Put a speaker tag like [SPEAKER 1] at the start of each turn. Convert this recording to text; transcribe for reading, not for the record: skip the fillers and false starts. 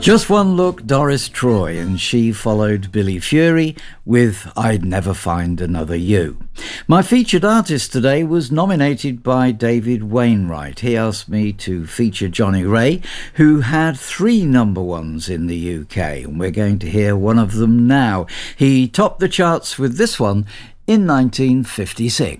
[SPEAKER 1] Just One Look, Doris Troy, and she followed Billy Fury with I'd Never Find Another You. My featured artist today was nominated by David Wainwright. He asked me to feature Johnny Ray, who had 3 number ones in the UK, and we're going to hear one of them now. He topped the charts with this one in 1956.